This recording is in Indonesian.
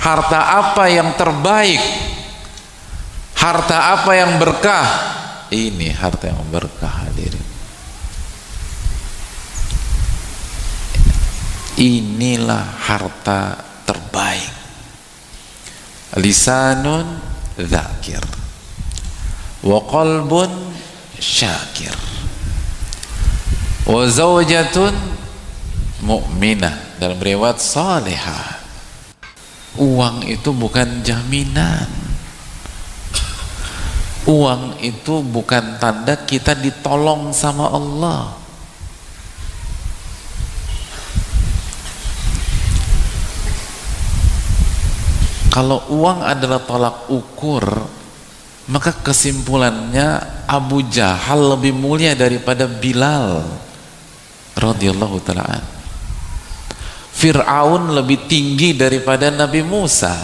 harta apa yang terbaik, harta apa yang berkah. Ini harta yang berkah, hadirin. Inilah harta terbaik. Lisanun dzakir wa qalbun syakir wa zaujatun mu'minah, dalam riwayat salihah. Uang itu bukan jaminan. Uang itu bukan tanda kita ditolong sama Allah. Kalau uang adalah tolak ukur, maka kesimpulannya Abu Jahal lebih mulia daripada Bilal radhiyallahu ta'ala. Fir'aun lebih tinggi daripada Nabi Musa.